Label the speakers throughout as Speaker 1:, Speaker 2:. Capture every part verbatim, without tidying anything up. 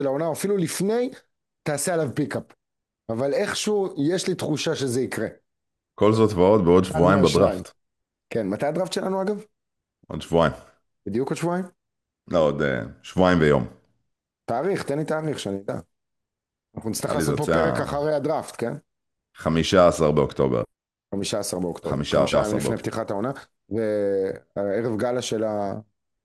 Speaker 1: של העונה, או אפילו לפני, תעשה עליו פיקאפ. אבל איכשהו יש לי תחושה שזה יקרה.
Speaker 2: כל זאת ועוד בעוד
Speaker 1: אחד
Speaker 2: שבועיים
Speaker 1: מהשניים.
Speaker 2: בדראפט.
Speaker 1: כן, מתי הדראפט שלנו אגב?
Speaker 2: עוד שבועיים.
Speaker 1: בדיוק עוד שבועיים?
Speaker 2: לא, עוד אה, שבועיים ויום.
Speaker 1: תאריך, תן לי תאריך שאני אדע. אנחנו נצטרך
Speaker 2: נראה לי זה
Speaker 1: לעשות פה
Speaker 2: יוצא
Speaker 1: פרק אחרי הדראפט, כן?
Speaker 2: חמישה עשר באוקטובר.
Speaker 1: חמישה עשר באוקטובר,
Speaker 2: חמישה
Speaker 1: חמישה ימים
Speaker 2: עשר
Speaker 1: לפני
Speaker 2: באוקטובר.
Speaker 1: פתיחת העונה, והערב גאלה שלה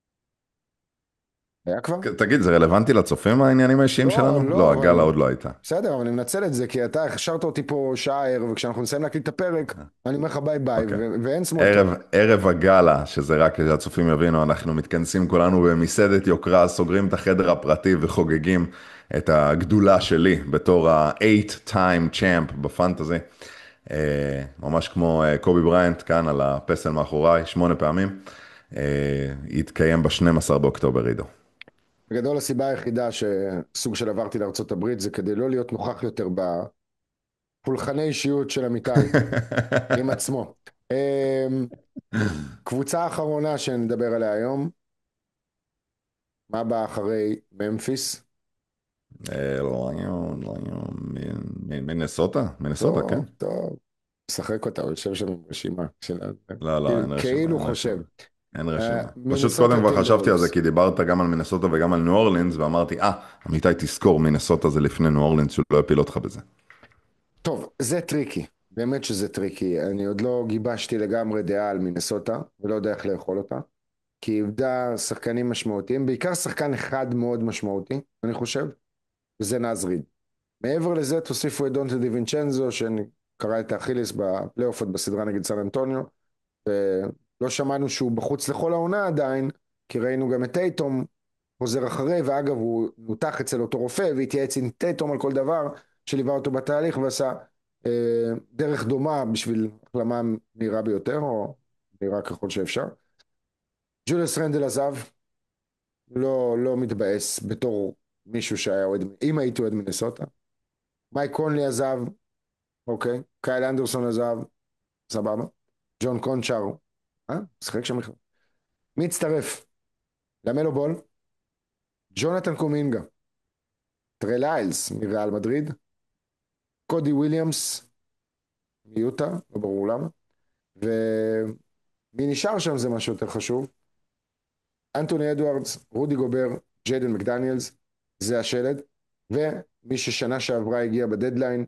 Speaker 1: היה כבר?
Speaker 2: תגיד, זה רלוונטי לצופים העניינים האישיים
Speaker 1: לא,
Speaker 2: שלנו?
Speaker 1: לא,
Speaker 2: לא, הגאלה
Speaker 1: אבל
Speaker 2: עוד לא הייתה.
Speaker 1: בסדר, אבל אני מנצל את זה, כי אתה הכשרת אותי פה שעה ערב, וכשאנחנו נסיים להקליט את הפרק, אני אומר לך ביי ביי,
Speaker 2: אוקיי.
Speaker 1: ו- ואין small
Speaker 2: ערב,
Speaker 1: talk.
Speaker 2: ערב הגאלה, שזה רק כדי שהצופים יבינו, אנחנו מתכנסים כולנו במסעדת יוקרה, סוגרים את החדר הפרטי וחוגגים את הגדולה שלי בתור ה-eight time champ בפנטזי. אה, ממש כמו אה, קובי בריינט כאן על הפסל מאחוריי, שמונה פעמים. אה, יתקיים ב-שנים עשר באוקטובר, עידו.
Speaker 1: בגדול הסיבה היחידה שסוג של עברתי לארצות הברית, זה כדי לא להיות נוכח יותר בפולחני אישיות של אמיתי עם עצמו. אמ, קבוצה האחרונה שנדבר עליה היום, מה בא אחרי ממפיס?
Speaker 2: אה, ליון, ליון, מ- מ- מנסוטה? מנסוטה, כן.
Speaker 1: טוב, טוב. משחק אותה, הוא יושב שם עם רשימה של ה-
Speaker 2: לא, לא,
Speaker 1: כאילו
Speaker 2: אין רשימה,
Speaker 1: כאילו
Speaker 2: אין
Speaker 1: חושב.
Speaker 2: רשימה. אין
Speaker 1: אה,
Speaker 2: רשימה. פשוט
Speaker 1: מינסוטה
Speaker 2: קודם כבר חשבתי על זה,
Speaker 1: טימברולס.
Speaker 2: כי דיברת גם על מנסוטה וגם על ניו אורלינס, ואמרתי, אה, עמיתי תזכור, מנסוטה זה לפני ניו אורלינס, שהוא לא יפיל אותך בזה.
Speaker 1: טוב, זה טריקי, באמת שזה טריקי. אני עוד לא גיבשתי לגמרי דעה על מינסוטה, ולא יודע איך לאכול אותה, כי היא איבדה שחקנים משמעותיים, בעיקר שחקן אחד מאוד משמעותי, אני חושב, וזה נאז ריד. מעבר לזה תוסיפו את דונטה דיווינצ'נזו, שקרא את האכיליס בפלייאוף עוד בסדרה נגד סן אנטוניו, ולא שמענו שהוא בחוץ לכל העונה עדיין, כי ראינו גם את טייטום חוזר אחרי, ואגב הוא נותח אצל אותו רופא והתייעץ עם טייטום על כל דבר, שליווה אותו בתהליך ועשה אה, דרך דומה בשביל החלמה מהירה ביותר, או מהירה ככל שאפשר. ג'וליוס רנדל עזב, לא, לא מתבאס בתור מישהו שהיה אוהד, אם הייתי אוהד מינסוטה. מייק קונלי עזב, אוקיי, קייל אנדרסון עזב, סבבה. ג'ון קונצ'אר, אה? משחק שם בכלל. מי הצטרף? למלו בול, ג'ונתן קומינגה, טרי ליילס מריאל מדריד, קודי וויליאמס מיוטה, לא ברור למה, ומי נשאר שם זה משהו יותר חשוב, אנטוני אדוארדס, רודי גובר, ג'יידן מקדניאלס, זה השלד, ומי ששנה שעברה הגיע בדדליין,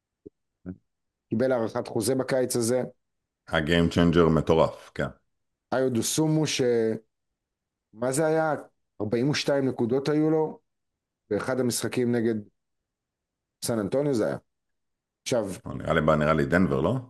Speaker 1: קיבל הארכת חוזה בקיץ הזה,
Speaker 2: הגיים צ'יינג'ר מטורף, כן.
Speaker 1: איו דוסומו, שמה זה היה? ארבעים ושתיים נקודות היו לו, באחד המשחקים נגד סן אנטוניו זה היה. עכשיו,
Speaker 2: נראה לי, נראה לי דנבר, לא?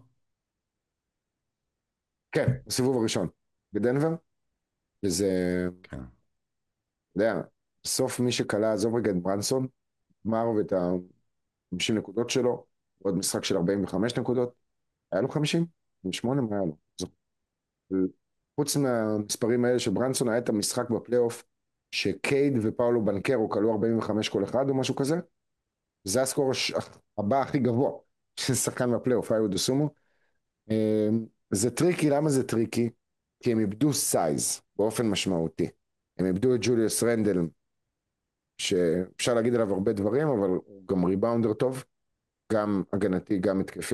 Speaker 1: כן, בסיבוב הראשון, בדנבר, וזה,
Speaker 2: כן.
Speaker 1: אתה יודע, בסוף מי שקלה, עזוב רגע את ברנסון, גמר ואת ה-חמישים נקודות שלו, עוד משחק של ארבעים וחמש נקודות, היה לו חמישים? חמישים ושמונה, מה היה לו? זו- חוץ מהמספרים האלה של ברנסון, היה את המשחק בפלייאוף, שקייד ופאולו בנקרו כלו ארבעים וחמש כל אחד או משהו כזה, זה הסקור הש- הבא הכי גבוה של שחקן בפלייאוף, איו דוסומו. אמ, זה טריקי, למה זה טריקי? כי הם איבדו סייז באופן משמעותי. הם איבדו את ג'וליוס רנדל, שאפשר להגיד עליו הרבה דברים, אבל הוא גם ריבאונדר טוב, גם הגנתי, גם התקפי.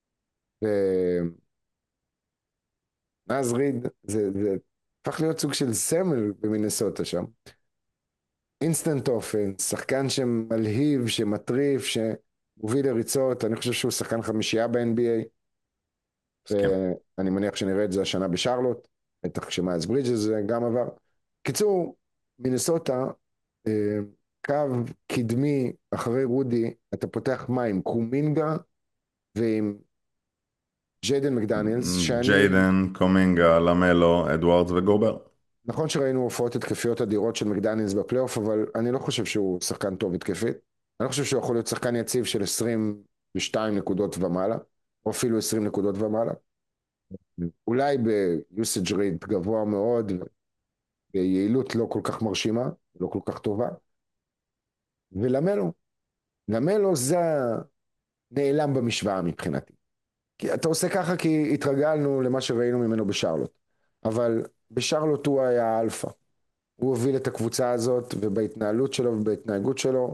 Speaker 1: ונאז ריד, זה, זה הפך להיות סוג של סמל במינסוטה שם. אינסטנט אופנס, שחקן שמלהיב, שמטריף, שמוביל לריצות, אני חושב שהוא שחקן חמישייה ב-אן בי איי,
Speaker 2: מסכים.
Speaker 1: ואני מניח שנראה את זה השנה בשרלוט, בטח כשמייס ברידג'ס גם עבר. קיצור, מינסוטה, אה, קו קדמי אחרי רודי, אתה פותח מה עם קומינגה ועם ג'יידן מקדניאלס, שאני,
Speaker 2: ג'יידן, קומינגה, למלו, אדוארדס וגובר.
Speaker 1: נכון שראינו הופעות התקפיות אדירות של מקדניאלס בפלייאוף, אבל אני לא חושב שהוא שחקן טוב התקפית. אני לא חושב שהוא יכול להיות שחקן יציב של עשרים ושתיים נקודות ומעלה, או אפילו עשרים נקודות ומעלה. אולי ביוסאג' רייט גבוה מאוד, ביעילות לא כל כך מרשימה, לא כל כך טובה. ולמלו, למלו זה נעלם במשוואה מבחינתי. כי אתה עושה ככה כי התרגלנו למה שראינו ממנו בשרלוט. אבל בשרלוט הוא היה האלפא. הוא הוביל את הקבוצה הזאת, ובהתנהלות שלו ובהתנהגות שלו,